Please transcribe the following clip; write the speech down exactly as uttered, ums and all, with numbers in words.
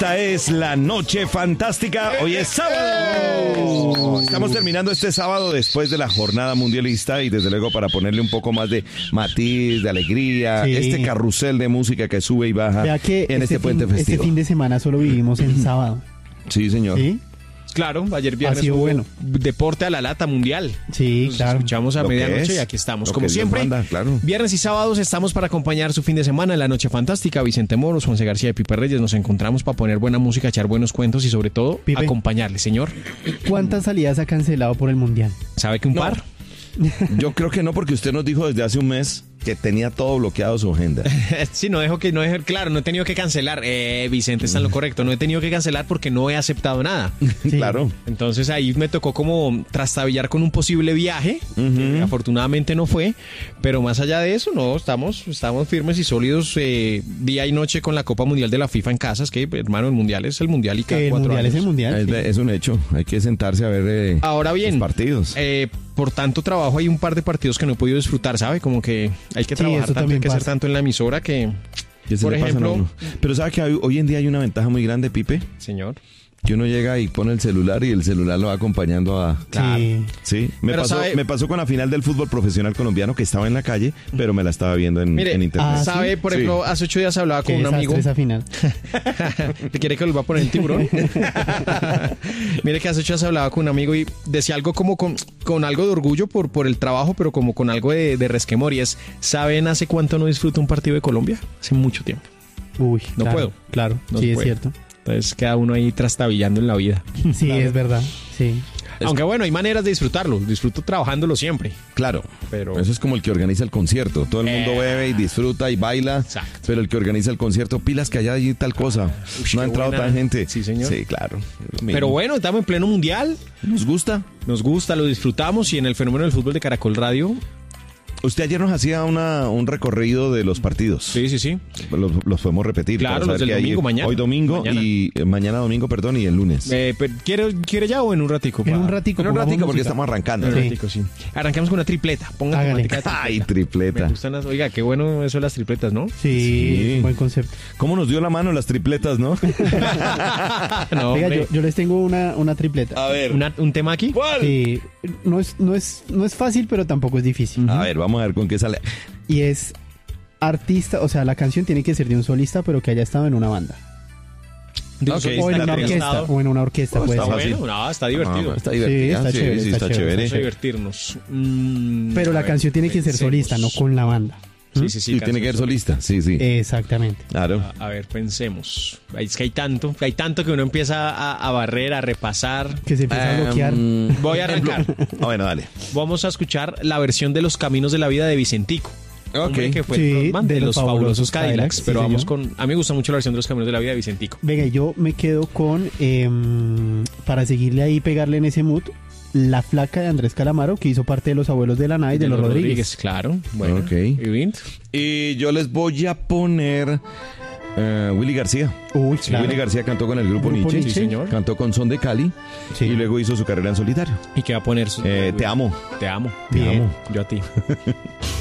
Esta es la noche fantástica. Hoy es sábado. Estamos terminando este sábado después de la jornada mundialista y desde luego para ponerle un poco más de matiz, de alegría, sí. Este carrusel de música que sube y baja en este, este puente fin, festivo. Este fin de semana solo vivimos en sábado. Sí, señor. ¿Sí? Claro, ayer viernes hubo bueno. Deporte a la lata mundial. Sí, Nos claro. escuchamos a Lo medianoche y aquí estamos. Lo Como siempre, manda, claro. Viernes y sábados estamos para acompañar su fin de semana en la Noche Fantástica. Vicente Moros, Juanse García y Pipe Reyes nos encontramos para poner buena música, echar buenos cuentos y sobre todo Pipe, acompañarle, señor. ¿Cuántas salidas ha cancelado por el Mundial? ¿Sabe que un No. par? Yo creo que no, porque usted nos dijo desde hace un mes que tenía todo bloqueado su agenda. Sí, no dejo que, no dejo, claro, no he tenido que cancelar. Eh, Vicente está en lo correcto, no he tenido que cancelar porque no he aceptado nada. Sí. Claro. Entonces ahí me tocó como trastabillar con un posible viaje, Uh-huh. que afortunadamente no fue, pero más allá de eso, no, estamos, estamos firmes y sólidos eh, día y noche con la Copa Mundial de la FIFA en casa. Es que, hermano, el Mundial es el Mundial y cada El cuatro Mundial años. es el Mundial. Es, sí. es un hecho. Hay que sentarse a ver eh, Ahora bien, los partidos. Eh, por tanto trabajo hay un par de partidos que no he podido disfrutar, ¿sabe? Como que hay que Sí, trabajar eso tanto, hay también que hacer pasa. tanto en la emisora que, Que se por le pasan a ejemplo, uno. Pero ¿sabe que hoy, hoy en día hay una ventaja muy grande, Pipe? señor. Que uno llega y pone el celular y el celular lo va acompañando a... Sí. Sí, me Pero pasó, sabe- me pasó con la final del fútbol profesional colombiano que estaba en la calle, pero me la estaba viendo en, Mire, en internet. Ah, ¿sabe? ¿sí? Por Sí. ejemplo, hace ocho días hablaba con Qué un amigo. desastre esa final. ¿Te quiere que lo va a poner el tiburón? Mire que hace ocho días hablaba con un amigo y decía algo como con, con algo de orgullo por, por el trabajo, pero como con algo de, de resquemor. Y es, ¿saben hace cuánto no disfruto un partido de Colombia? Hace mucho tiempo. Uy, No claro, puedo. Claro, No sí, se es puede. cierto. Entonces queda uno ahí trastabillando en la vida. Sí, es verdad. Sí. Aunque bueno, hay maneras de disfrutarlo. Disfruto trabajándolo siempre. Claro, Pero- eso es como el que organiza el concierto. Todo el mundo Eh. bebe y disfruta y baila, Exacto. pero el que organiza el concierto, pilas que allá hay tal cosa. Ush, no ha qué entrado buena. tan gente. Sí, señor. Sí, claro. Pero bueno, estamos en pleno mundial. ¿Nos gusta? Nos gusta, lo disfrutamos y en el fenómeno del fútbol de Caracol Radio. Usted ayer nos hacía una, un recorrido de los partidos. Sí, sí, sí. Los, los podemos repetir. Claro, para los saber del qué hay domingo, mañana. Hoy domingo Mañana. y eh, mañana domingo, perdón, y el lunes. Eh, pero, ¿quiere, ¿Quiere ya o en un ratico? En pa? un ratico. en un pongamos ratico porque música. estamos arrancando. En un Sí. ratico, sí. Arrancamos con una tripleta. Ponga Hágale. temática de Ay, tripleta. tripleta. Me gustan las... Oiga, qué bueno eso de las tripletas, ¿no? Sí, Sí. buen concepto. ¿Cómo nos dio la mano las tripletas, no? No, Oiga, hombre. yo, yo les tengo una, una tripleta. A ver. Una- ¿Un tema aquí? ¿Cuál? Sí, no es, no es, no es fácil, pero tampoco es difícil. A ver, vamos a ver con qué sale. Y es artista, o sea, la canción tiene que ser de un solista, pero que haya estado en una banda. De un Ok, solista O en que una haya orquesta. estado. O en una orquesta, Oh, puede está ser. fácil. Bueno, no, está divertido. Ah, está divertida. está Sí, chévere, sí, está está chévere. chévere. Vamos a divertirnos. Mm, Pero a la ver, canción tiene que ser pensemos. solista, no con la banda. Sí, sí, sí. Sí, tiene que ser canción solista. Sí, sí. Exactamente. Claro. A, a ver, pensemos. Ay, Es que hay tanto, hay tanto que uno empieza a, a barrer, a repasar. Que se empieza a Em, bloquear. Voy a arrancar. Ah, bueno, dale. Vamos a escuchar la versión de Los Caminos de la Vida de Vicentico. Hombre, que fue Sí, el frontman de, de los los fabulosos fabulosos Cadillacs. Cadillacs, Pero sí, vamos señor. con... A mí me gusta mucho la versión de Los Caminos de la Vida de Vicentico. Venga, yo me quedo con, em, para seguirle ahí, pegarle en ese mood, La Flaca de Andrés Calamaro, que hizo parte de Los Abuelos de la Nada y de, Los Rodríguez. Claro. Bueno. Ok. ¿Y Vint? Y yo les voy a poner eh, Willy García. Uy, Sí, claro. Willy García cantó con el grupo, Grupo Nietzsche. Nietzsche. Sí, señor. Cantó con Son de Cali. Sí. Y luego hizo su carrera en solitario. ¿Y qué va a poner? Su... Eh, te amo. Te amo. Te Bien. amo. Yo a ti.